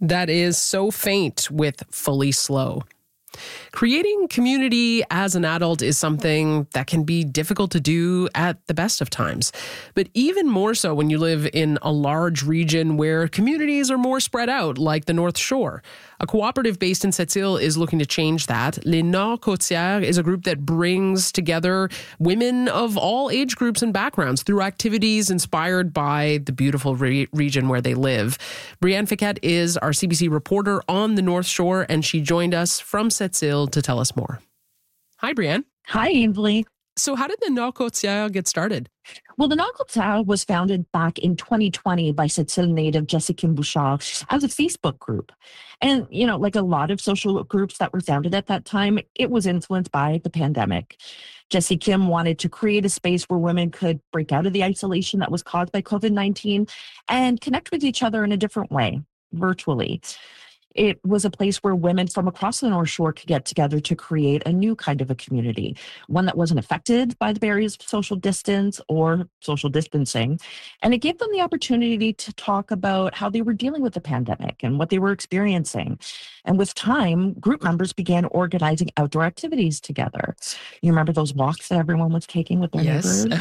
That is So Faint with Fully Slow. Creating community as an adult is something that can be difficult to do at the best of times, but even more so when you live in a large region where communities are more spread out, like the North Shore. A cooperative based in Sept-Îles is looking to change that. Les Nord Côtières is a group that brings together women of all age groups and backgrounds through activities inspired by the beautiful region where they live. Brianne Fiquet is our CBC reporter on the North Shore, and she joined us from Sept-Îles to tell us more. Hi, Brianne. Hi, Ainsley. So how did the Nord Côtières get started? Well, the Nord Côtières was founded back in 2020 by Sept-Îles native Jessie Kim Bouchard as a Facebook group. And, like a lot of social groups that were founded at that time, it was influenced by the pandemic. Jessie Kim wanted to create a space where women could break out of the isolation that was caused by COVID-19 and connect with each other in a different way, virtually. It was a place where women from across the North Shore could get together to create a new kind of a community, one that wasn't affected by the barriers of social distance or social distancing. And it gave them the opportunity to talk about how they were dealing with the pandemic and what they were experiencing. And with time, group members began organizing outdoor activities together. You remember those walks that everyone was taking with their neighbors?